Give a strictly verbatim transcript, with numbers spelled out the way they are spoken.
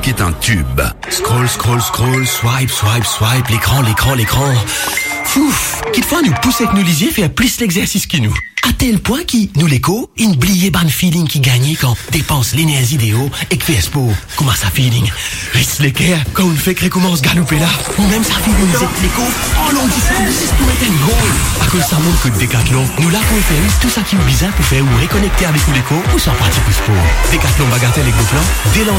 qui est un tube. Scroll, scroll, scroll, swipe, swipe, swipe, l'écran, l'écran, l'écran. Fouf, qu'il fois nous pousser avec nous lisier faire plus l'exercice que nous. À tel point qui, nous l'écho, une blier ban feeling qui gagne quand dépense l'énergie idéaux et que fait sport. Comment ça feeling? Reste l'équerre quand on fait que recommence galoper là. Ou même ça feeling nous êtes l'écho. Oh l'on dit ça, c'est pour mettre un goal. À cause ça montre que Décathlon, nous là pour faire tout ça qui est bizarre pour faire ou réconnecter avec nous l'écho ou sans pratique au sport. Décathlon bagatelle et gros plan, dès